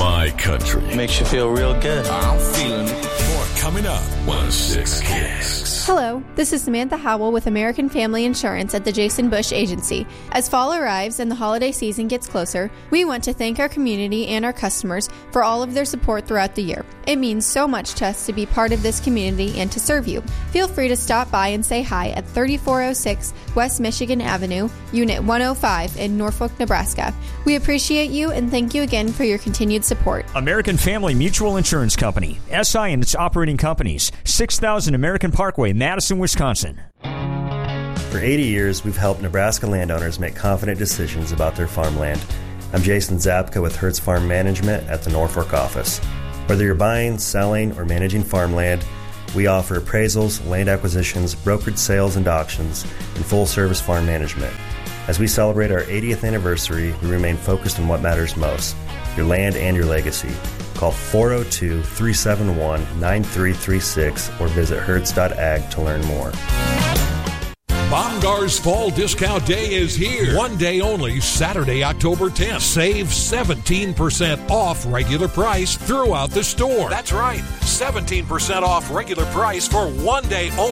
My Country. Makes you feel real good. I'm feeling it. More coming up. 106 Kicks. Hello, this is Samantha Howell with American Family Insurance at the Jason Bush Agency. As fall arrives and the holiday season gets closer, we want to thank our community and our customers for all of their support throughout the year. It means so much to us to be part of this community and to serve you. Feel free to stop by and say hi at 3406 West Michigan Avenue, Unit 105 in Norfolk, Nebraska. We appreciate you and thank you again for your continued support. American Family Mutual Insurance Company, SI and its operating companies, 6000 American Parkway, Madison, Wisconsin. For 80 years, we've helped Nebraska landowners make confident decisions about their farmland. I'm Jason Zabka with Hertz Farm Management at the Norfolk office. Whether you're buying, selling, or managing farmland, we offer appraisals, land acquisitions, brokered sales and auctions, and full-service farm management. As we celebrate our 80th anniversary, we remain focused on what matters most, your land and your legacy. Call 402-371-9336 or visit hertz.ag to learn more. Bongar's Fall Discount Day is here. One day only, Saturday, October 10th. Save 17% off regular price throughout the store. That's right, 17% off regular price for one day only.